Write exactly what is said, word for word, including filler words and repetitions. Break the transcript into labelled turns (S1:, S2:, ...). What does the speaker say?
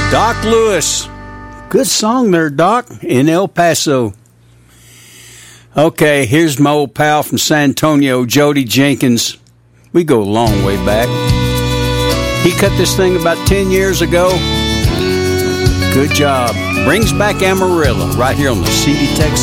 S1: Doc Lewis. Good song there, Doc, in El Paso. Okay, here's my old pal from San Antonio, Jody Jenkins. We go a long way back. He cut this thing about ten years ago. Good job. Brings back Amarillo right here on the C D Tech